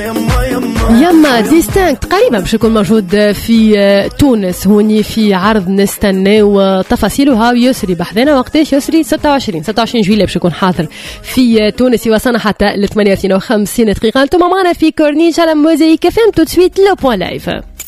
يما ديستانكت قريبا باش يكون موجود في تونس هوني في عرض نستنى وتفاصيلها. يسري بحذنا وقتاش يسري 26 جويلية باش يكون حاضر في تونس يوصلنا حتى ل 58 دقيقة. انتم معنا في كورنيش على موزايك فهم. تو سويت لو بوان لايف.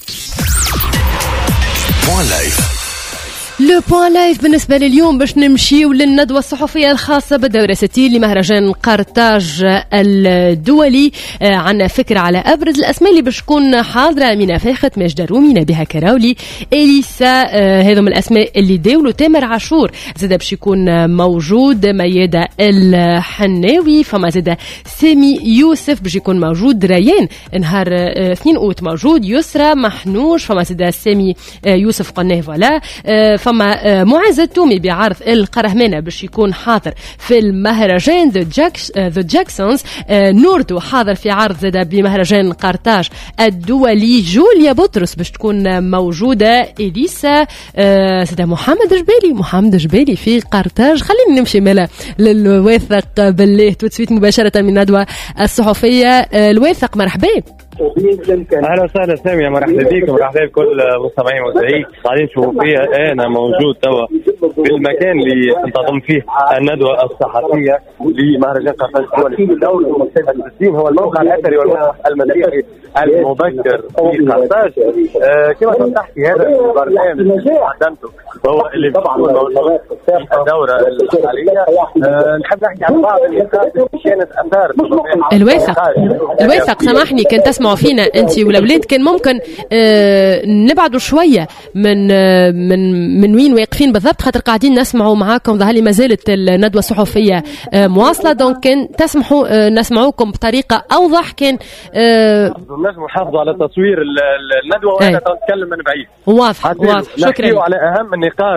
لو بوان لايف بالنسبة لليوم باش نمشيو للندوة الصحفية الخاصة بالدورة 60 لمهرجان قرطاج الدولي. عنا فكرة على أبرز الأسماء اللي باش تكون حاضرة: أمينة فاخت، ماجدة الرومي، نبيها كراولي، إليسا. هذم الأسماء اللي داولوا. تامر عاشور زاد باش يكون موجود، ميادة الحناوي، فما زاد سامي يوسف باش يكون موجود، ريان نهار 2 أوت موجود، يسرى محنوش، فما زاد سامي يوسف قناه فوالا. فما معز التومي بعرض القرهمانة باش يكون حاضر في المهرجان ذا جاكسونز. نوردو حاضر في عرض زادا بمهرجان قرطاج الدولي. جوليا بطرس باش تكون موجودة. إليسا زادا محمد جبالي في قرطاج. خلينا نمشي مالا للواثق بالله توتسويت مباشرة من الندوة الصحفية. الواثق مرحبا. اهلا وسهلا سامي، مرحبا بك ومرحبا بكل مستمعين موزايك. قاعدين تشوفوا فيها انا موجود توا في المكان اللي تنتظم فيه الندوه الصحفيه لمهرجان قرطاج الدولي. الدولي ومكتبه الدين هو الموقع الاثري والموقع المسيحي المبكر في قرطاج. كما كنت تحكي هذا البرنامج اللي قدمته هو اللي بيكون موجود في الدوره الحاليه. نحب نحكي عن بعض النقاط اللي كانت اثارت الواثق. سامحني كنت تسمعوا فينا انت والاولاد، كان ممكن نبعدوا شويه من وين واقفين بالضبط، خاطر قاعدين نسمعوا معاكم. ظهر لي ما زالت الندوه الصحفيه مواصله، دونك كان تسمحوا نسمعوكم بطريقه اوضح. كان نجم نحافظوا على تصوير الندوه وانا نتكلم من بعيد. واضح. شكرا. على اهم النقاط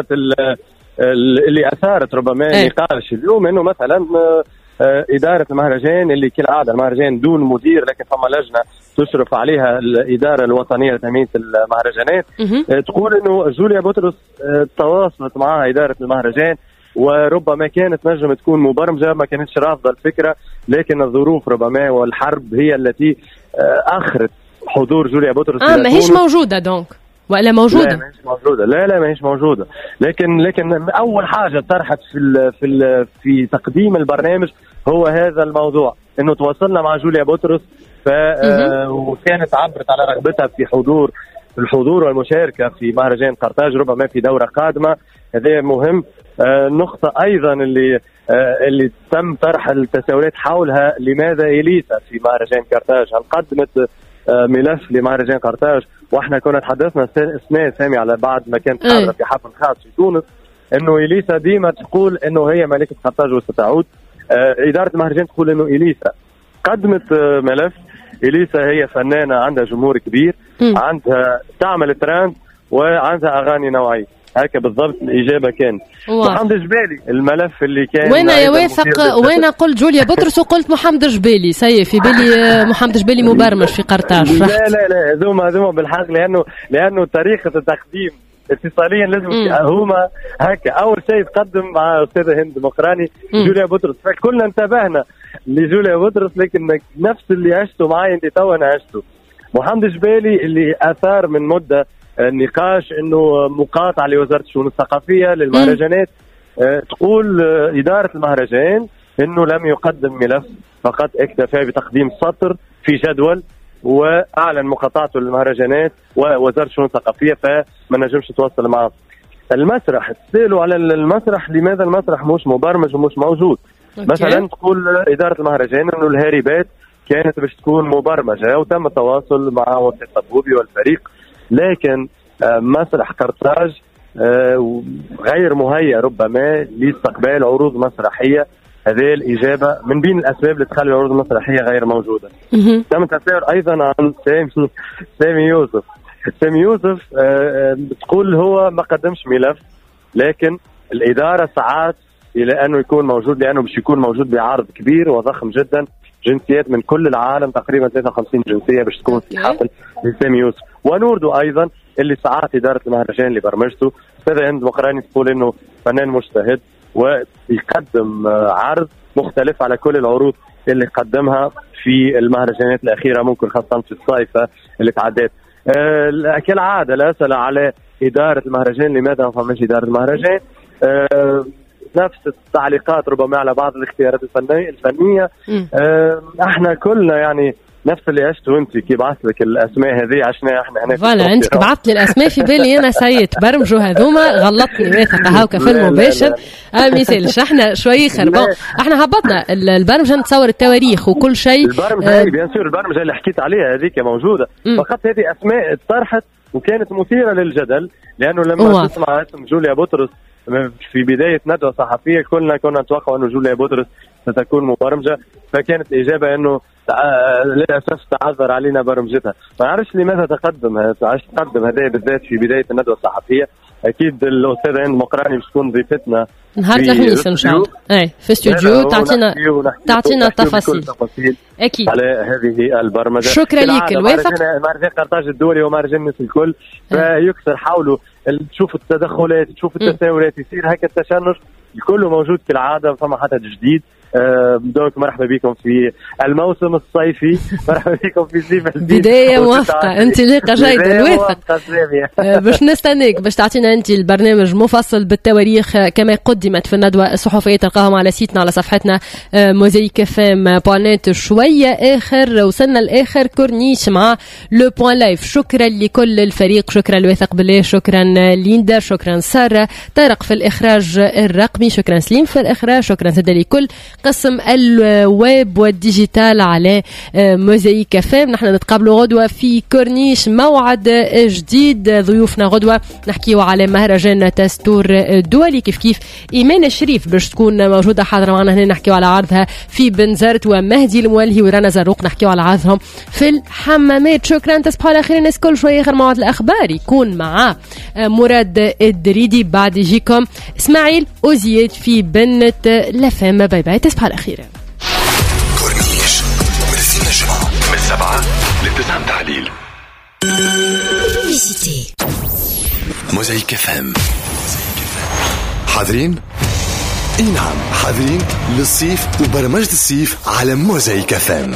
اللي اثارت ربما نقاش اليوم، انه مثلا إدارة المهرجان اللي كل عادة المهرجان دون مدير، لكن فما لجنة تشرف عليها الإدارة الوطنية لتنمية المهرجانات. تقول إنه جوليا بطرس تواصلت معها إدارة المهرجان وربما كانت نجم تكون مبرمجة، ما كانتش رافضة الفكرة، لكن الظروف ربما والحرب هي التي أخرت حضور جوليا بطرس. ما هيش موجودة دونك ولا موجودة؟ لا ما هيش موجودة. لا ما هيش موجودة. لكن أول حاجة طرحت في تقديم البرنامج هو هذا الموضوع، إنه تواصلنا مع جوليا بطرس وكانت عبرت على رغبتها في الحضور والمشاركة في مهرجان قرطاج ربما في دورة قادمة. هذا مهم. نقطة أيضا اللي تم طرح التساؤلات حولها: لماذا إليسا في مهرجان قرطاج؟ هل قدمت ملف لمهرجان قرطاج؟ واحنا كنا تحدثنا اثناء سامي على بعد ما كانت حاضرة في حفل خاص في تونس، انه إليسا ديما تقول انه هي ملكة قرطاج وستعود. إدارة المهرجان تقول انه إليسا قدمت ملف. إليسا هي فنانة عندها جمهور كبير، عندها تعمل تراند وعندها اغاني نوعية. هكا بالضبط الإجابة كانت. محمد جبالي الملف اللي كان وين يا واثق؟ وين قلت جوليا بطرس وقلت محمد جبالي؟ في بالي محمد جبالي مبرمج في قرطاج. لا ذوما بالحق، لأنه طريقة التقديم اتصاليا لازم هما هكا. أول شيء تقدم مع أستاذة هند مقراني جوليا بطرس، فكلنا انتبهنا لجوليا بطرس، لكن نفس اللي عشته معي انت توا انا عشته. محمد جبالي اللي أثار من مدة النقاش انه مقاطعه لوزاره الشؤون الثقافيه للمهرجانات. تقول اداره المهرجان انه لم يقدم ملف، فقط اكتفى بتقديم سطر في جدول واعلن مقاطعته للمهرجانات ووزاره الشؤون الثقافيه، فما نجمش تواصل معه. المسرح تسالوا على المسرح، لماذا المسرح مش مبرمج ومش موجود؟ مثلا تقول اداره المهرجان انه الهاربات كانت باش تكون مبرمجه وتم التواصل مع وفاء طبوبي والفريق، لكن مسرح قرطاج غير مهيأ ربما لاستقبال عروض مسرحية. هذه الإجابة من بين الأسباب اللي تخلي العروض المسرحية غير موجودة. تم التساؤل أيضا عن سامي يوسف. سامي يوسف بتقول هو ما قدمش ملف، لكن الإدارة سعت إلى أنه يكون موجود، لأنه باش يكون موجود بعرض كبير وضخم جدا، جنسيات من كل العالم، تقريبا 53 جنسية باش تكون في حفل لسامي يوسف. ونوردو أيضا اللي سعت إدارة المهرجان لبرمجته. أستاذة هند مقراني تقول إنه فنان مجتهد ويقدم عرض مختلف على كل العروض اللي قدمها في المهرجانات الأخيرة، ممكن خاصة في الصيفة اللي تعدت. كالعادة لا أسأل على إدارة المهرجان، لماذا ما فهمش إدارة المهرجان؟ نفس التعليقات ربما على بعض الاختيارات الفنية. احنا كلنا يعني نفس اللي عشتوا انت كي بعث لك الاسماء هذه عشناها احنا هنا. فوالا انت كي بعثت لي الاسماء في بالي انا سيد برمجوا هذوما غلطني واثقه هاوكا في المباشر. ما يسالش احنا شوي خربان. احنا هبطنا البرمجه نتصور التواريخ وكل شيء. البرمجه بيان سور البرمجه اللي حكيت عليها هذيك موجوده، فقط هذه اسماء طرحت وكانت مثيره للجدل، لانه لما تسمع اسم جوليا بطرس في بداية ندوة صحفية كلنا كنا نتوقع أنه جوليا بطرس ستكون مبرمجة، فكانت الإجابة أنه للأسف تعذر علينا برمجتها. ما أعرفش لماذا تقدم هذا بالذات في بداية الندوة الصحفية. أكيد الأستاذة هند مقراني باش تكون ضيفتنا نهار الخميس إن شاء الله في استوديو تعطينا تفاصيل أكيد على هذه البرمجة. شكرا لك الوافق. مهرجان قرطاج الدولي ومهرجان الناس الكل فيكسر حوله تشوف التدخلات، تشوف التساؤلات، يصير هكا التشنج الكل موجود كالعادة، فما حتى جديد. دونك مرحبا بكم في الموسم الصيفي، مرحبا بكم في صيف بداية موافقة. انت لقى جيد الوافق باش نستناك باش تعطينا انت البرنامج مفصل بالتواريخ كما قدمت في الندوة الصحفية. تلقاهم على سيتنا على صفحتنا موزايك فام بوانيت. شوية اخر وصلنا لاخر كورنيش مع لو بوان لايف. شكرا لكل الفريق، شكرا الواثق بالله، شكرا ليندا، شكرا سارة، طارق في الاخراج الرقمي، شكرا سليم في الاخراج، شكرا سيدة لكل قسم الويب والديجيتال على موزايك فام. نحن نتقابلوا غدوة في كورنيش، موعد جديد. ضيوفنا غدوة نحكيوا على مهرجان تستور الدولي، كيف إيمان الشريف باش تكون موجودة حاضرة معنا هنا، نحكيوا على عرضها في بنزرت، ومهدي المولهي ورانا زروق نحكيوا على عرضهم في الحمامات. شكرا، تصبحوا على خير الناس كل شوية. آخر موعد الأخبار يكون مع مراد الدريدي، بعد يجيكم إسماعيل وزياد في بنت لفام. باي باي، تصبحوا على خير. كورنيش من السنة الجمعة من 7 ل9 تعليل. موزايك فام. حاضرين؟ اي نعم حاضرين للصيف وبرمجة الصيف على موزايك فام.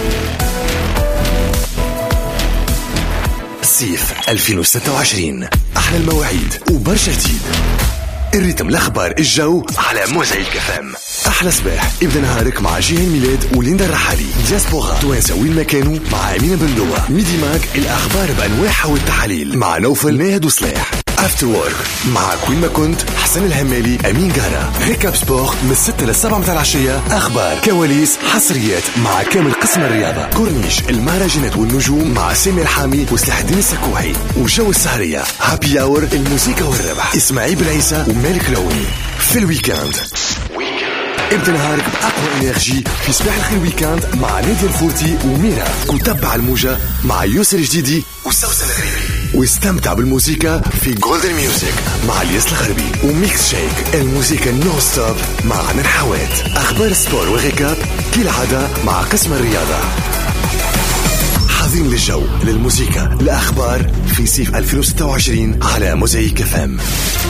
صيف 2026 أحلى المواعيد وبرشا جديد. الريتم، الأخبار، الجو على موزايك فام. أحلى صباح ابدأ نهارك مع جيهان ميلاد وليندا الرحالي. دياسبورا توانسة وين ما كانوا مع أمينة بندوة. ميدي ماك الأخبار بأنواعها والتحاليل مع نوفل ناهد وصلاح. افتر وورك مع كوين ما كنت حسن الهمالي أمين جارة. ريكاب سبور من 6 ل 7 متاع العشية، أخبار، كواليس، حصريات مع كامل قسم الرياضة. كورنيش المهرجانات والنجوم مع سامي الحامي وسلاح الدين السكوحي. وجو السهرية هابي اور، الموسيقى والربح، إسماعيل بن عيسى ومالك لوني. في الويكاند ابدأ نهارك بأقوى إنرجي في صباح الخير ويكاند مع نادية الفورتي وميرا. وتبع الموجة مع يوسر جديدي وسوسن الغريبي. واستمتع بالموسيقى في جولدن ميوزك مع الياس الخربي. وميكس شيك الموسيقى نو ستوب مع عن الحوات. أخبار السبور والريكاب كالعادة مع قسم الرياضة. حاضرين للجو، للموسيقى، الأخبار في صيف 2026 على موزايك فام.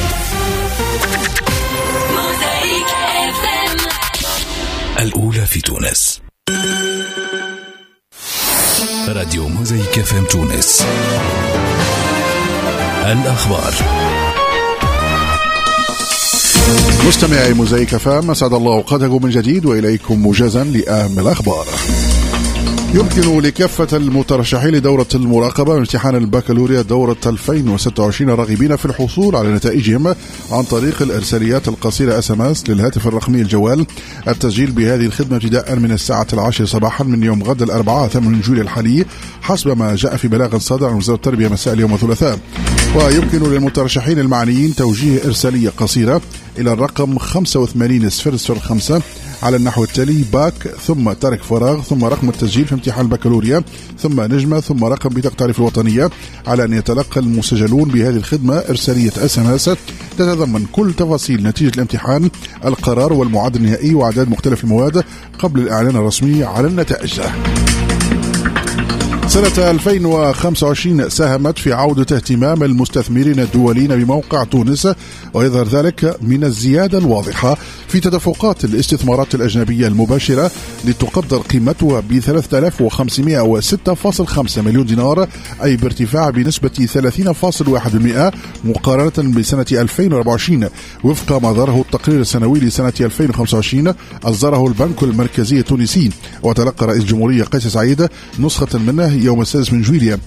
الأولى في تونس. راديو موزايك فام تونس. الأخبار. مستمعي موزايك فام، أسعد الله أوقاتكم من جديد وإليكم موجزا لأهم الأخبار. يمكن لكافة المترشحين لدورة المراقبة من امتحان البكالوريا دورة 2026 الراغبين في الحصول على نتائجهم عن طريق الإرساليات القصيرة SMS للهاتف الرقمي الجوال التسجيل بهذه الخدمة ابتداء من الساعة 10 صباحا من يوم غد الأربعاء 8 جولي الحالي حسب ما جاء في بلاغ صادر عن وزارة التربية مساء اليوم الثلاثاء. ويمكن للمترشحين المعنيين توجيه إرسالية قصيرة إلى الرقم 85-005 على النحو التالي: باك ثم ترك فراغ ثم رقم التسجيل في امتحان البكالوريا ثم نجمة ثم رقم بطاقة التعريف الوطنية، على أن يتلقى المسجلون بهذه الخدمة إرسالية SMS تتضمن كل تفاصيل نتيجة الامتحان، القرار والمعدل النهائي وأعداد مختلف المواد قبل الإعلان الرسمي على النتائج. سنة 2025 ساهمت في عودة اهتمام المستثمرين الدوليين بموقع تونس، ويظهر ذلك من الزيادة الواضحة في تدفقات الاستثمارات الأجنبية المباشرة، لتقدر قيمتها ب 3506.5 مليون دينار، أي بارتفاع بنسبة 30.1% مقارنة بسنة 2024، وفق ما ظهره التقرير السنوي لسنة 2025 أصدره البنك المركزي التونسي، وتلقى رئيس الجمهورية قيس سعيد نسخة منه يوم 6 من جويلية.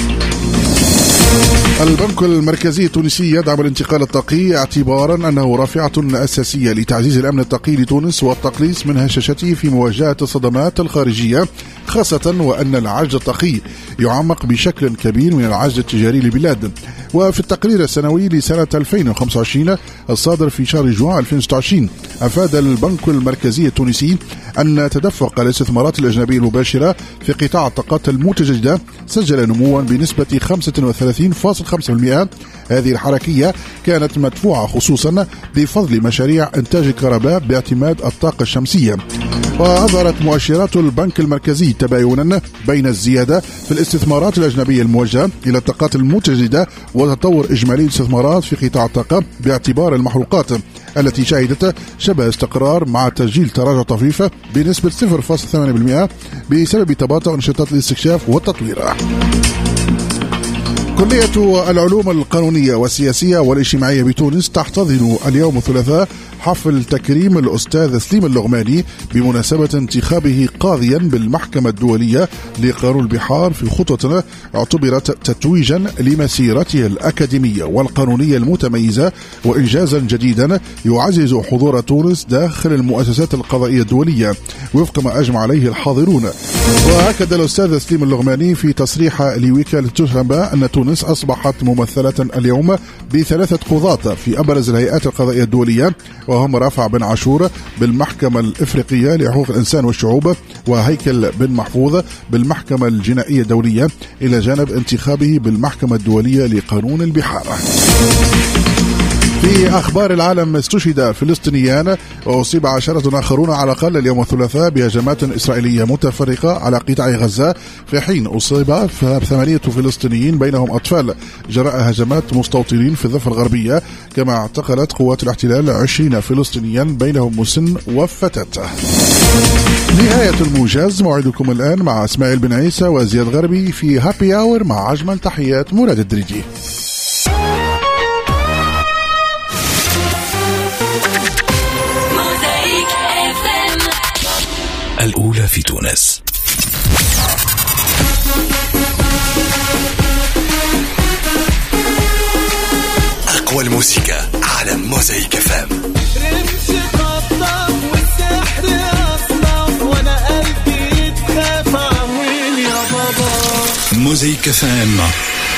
البنك المركزي التونسي يدعم الانتقال الطاقي اعتبارا أنه رافعة أساسية لتعزيز الأمن الطاقي لتونس والتقليص من هشاشته في مواجهة الصدمات الخارجية، خاصة وأن العجز الطاقي يعمق بشكل كبير من العجز التجاري للبلاد. وفي التقرير السنوي لسنة 2025 الصادر في شهر جوان 2026 أفاد البنك المركزي التونسي أن تدفق الاستثمارات الأجنبية المباشرة في قطاع الطاقات المتجددة سجل نموا بنسبة 35.5%. هذه الحركية كانت مدفوعة خصوصا بفضل مشاريع إنتاج الكهرباء باعتماد الطاقة الشمسية. وأظهرت مؤشرات البنك المركزي تباينا بين الزيادة في الاستثمارات الأجنبية الموجهة إلى الطاقات المتجددة وتطور إجمالي الاستثمارات في قطاع الطاقة باعتبار المحروقات التي شهدت شبه استقرار مع تسجيل تراجع طفيف بنسبة 0.8% بسبب تباطؤ نشاطات الاستكشاف والتطوير. كلية العلوم القانونية والسياسية والاجتماعية بتونس تحتضن اليوم الثلاثاء حفل تكريم الأستاذ سليم اللغماني بمناسبة انتخابه قاضيا بالمحكمة الدولية لقانون البحار، في خطوة اعتبرت تتويجا لمسيرته الأكاديمية والقانونية المتميزة وإنجازا جديدا يعزز حضور تونس داخل المؤسسات القضائية الدولية وفق ما أجمع عليه الحاضرون. وأكد الأستاذ سليم اللغماني في تصريح لوكالة الأنباء أن تونس أصبحت ممثلة اليوم ب3 قضاة في أبرز الهيئات القضائية الدولية، وهم رافع بن عاشور بالمحكمة الإفريقية لحقوق الإنسان والشعوب، وهيكل بن محفوظ بالمحكمة الجنائية الدولية، إلى جانب انتخابه بالمحكمة الدولية لقانون البحار. في أخبار العالم، استشهد فلسطينيان وأصيب 10 آخرون على الأقل اليوم الثلاثاء بهجمات إسرائيلية متفرقة على قطاع غزة، في حين أصيب 8 فلسطينيين بينهم أطفال جراء هجمات مستوطنين في الضفة الغربية، كما اعتقلت قوات الاحتلال 20 فلسطينيا بينهم مسن وفتاة. نهاية الموجز، موعدكم الآن مع إسماعيل بن عيسى وزياد غربي في هابي آور، مع أجمل تحيات مراد الدريجي. الأولى في تونس. أقوى الموسيقى على موزايك FM. رمش خطف والسحر أصنف وأنا قلبي تخاف عويل يا بابا. موزايك FM.